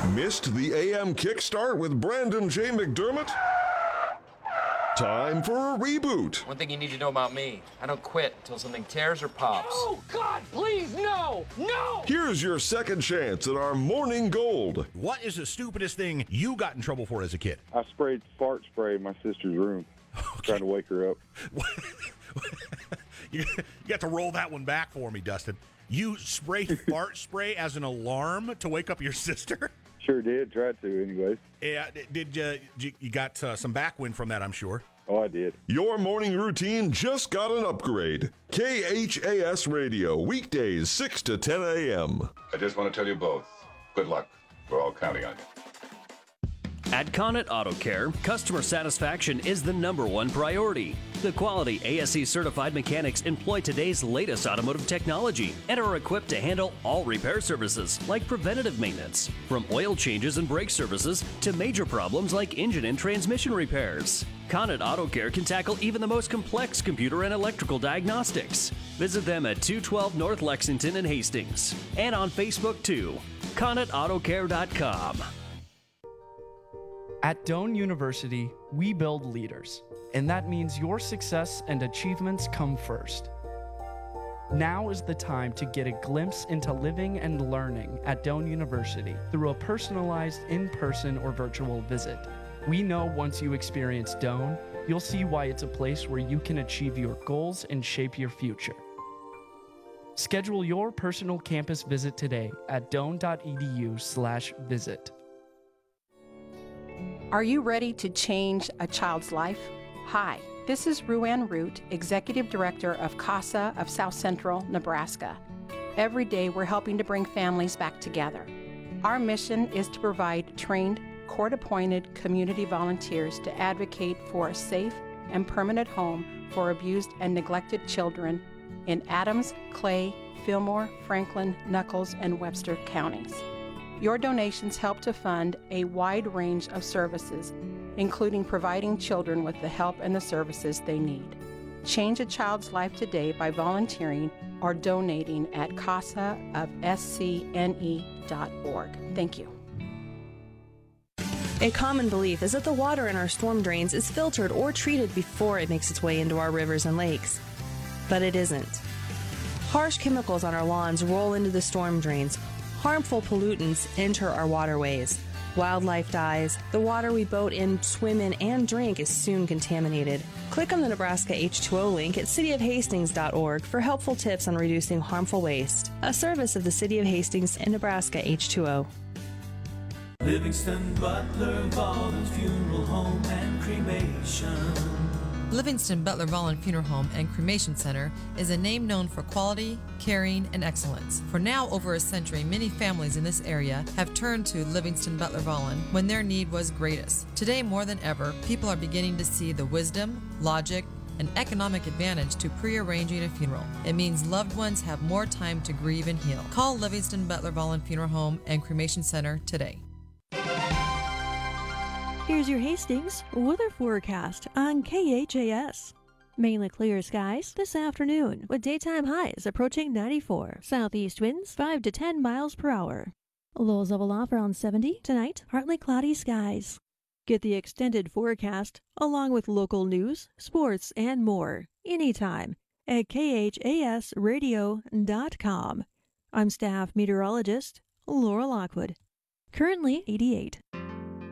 Missed the AM Kickstart with Brandon J. McDermott? Time for a reboot. One thing you need to know about me, I don't quit until something tears or pops. Oh, God, please, no! No! Here's your second chance at our Morning Gold. What is the stupidest thing you got in trouble for as a kid? I sprayed fart spray in my sister's room, trying to wake her up. You got to roll that one back for me, Dustin. You sprayed fart spray as an alarm to wake up your sister? Sure did. Tried to, anyways. Yeah, you got some backwind from that, I'm sure. Oh, I did. Your morning routine just got an upgrade. KHAS Radio, weekdays 6 to 10 a.m. I just want to tell you both, good luck. We're all counting on you. At Connet Auto Care, customer satisfaction is the #1 priority. The quality ASE certified mechanics employ today's latest automotive technology and are equipped to handle all repair services like preventative maintenance, from oil changes and brake services to major problems like engine and transmission repairs. Connet Auto Care can tackle even the most complex computer and electrical diagnostics. Visit them at 212 North Lexington in Hastings and on Facebook too. ConnetAutoCare.com. At Doane University, we build leaders, and that means your success and achievements come first. Now is the time to get a glimpse into living and learning at Doane University through a personalized in-person or virtual visit. We know once you experience Doane, you'll see why it's a place where you can achieve your goals and shape your future. Schedule your personal campus visit today at doane.edu/visit. Are you ready to change a child's life? Hi, this is Ruann Root, Executive Director of CASA of South Central, Nebraska. Every day we're helping to bring families back together. Our mission is to provide trained, court-appointed community volunteers to advocate for a safe and permanent home for abused and neglected children in Adams, Clay, Fillmore, Franklin, Nuckolls, and Webster counties. Your donations help to fund a wide range of services, including providing children with the help and the services they need. Change a child's life today by volunteering or donating at casaofscne.org. Thank you. A common belief is that the water in our storm drains is filtered or treated before it makes its way into our rivers and lakes. But it isn't. Harsh chemicals on our lawns roll into the storm drains. Harmful pollutants enter our waterways. Wildlife dies. The water we boat in, swim in, and drink is soon contaminated. Click on the Nebraska H2O link at cityofhastings.org for helpful tips on reducing harmful waste. A service of the City of Hastings and Nebraska H2O. Livingston Butler Vollen Funeral Home and Cremation. Livingston Butler Vollen Funeral Home and Cremation Center is a name known for quality, caring, and excellence. For now over a century, many families in this area have turned to Livingston Butler Vollen when their need was greatest. Today, more than ever, people are beginning to see the wisdom, logic, and economic advantage to pre-arranging a funeral. It means loved ones have more time to grieve and heal. Call Livingston Butler Vollen Funeral Home and Cremation Center today. Here's your Hastings weather forecast on KHAS. Mainly clear skies this afternoon with daytime highs approaching 94. Southeast winds 5 to 10 miles per hour. Lows level off around 70. Tonight, partly cloudy skies. Get the extended forecast along with local news, sports, and more anytime at khasradio.com. I'm staff meteorologist Laura Lockwood. Currently 88.